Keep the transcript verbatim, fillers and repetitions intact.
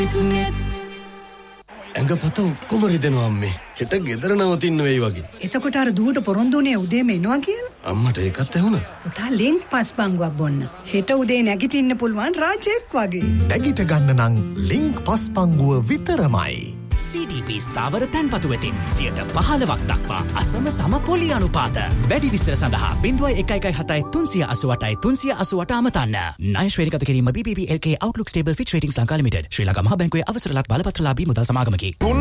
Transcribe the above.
ඇඟපත ඔක්කොම රිදෙනවා අම්මේ. හෙට ගෙදර නවතින්න වෙයි වගේ. එතකොට අර දුවට පොරොන්දුනේ උදේම එනවා කියලා. අම්මට ඒකත් ඇහුණා. පුතා ලින්ක් පස් බංගුවක් බොන්න. හෙට උදේ නැගිටින්න පුළුවන් රාජෙක් වගේ. නැගිට ගන්න නම් ලින්ක් පස් පංගුව විතරමයි. C D B ස්ථාවර තැන්පතු වෙතින් සියයට පහළොවක් දක්වා අසම සම පොලි අනුපාත. වැඩි විස්තර සඳහා බිංදුවයි එකයි එකයි හතයි තුන්සිය අසූඅටයි තුන්සිය අසූඅට අමතන්න. ණය ශ්‍රේණිගත කිරීම B B B L K Outlook Stable Fitch Ratings Lanka limited. ශ්‍රී ලංකා මහා බැංකුවේ අවසරලත් බලපත්‍රලාභී මුදල් සමාගමකි.